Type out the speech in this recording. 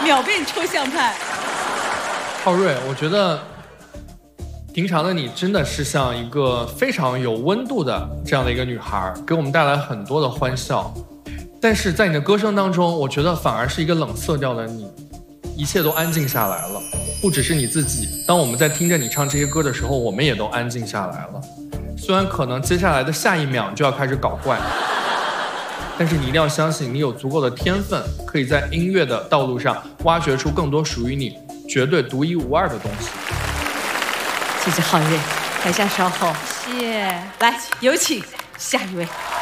秒变抽象派。 浩瑞，我觉得平常的你真的是像一个非常有温度的这样的一个女孩，给我们带来很多的欢笑。但是在你的歌声当中，我觉得反而是一个冷色调的你，一切都安静下来了。不只是你自己，当我们在听着你唱这些歌的时候，我们也都安静下来了。虽然可能接下来的下一秒就要开始搞怪，但是你一定要相信，你有足够的天分，可以在音乐的道路上挖掘出更多属于你绝对独一无二的东西。 谢谢浩瑞，台下稍后。谢谢，来有请下一位。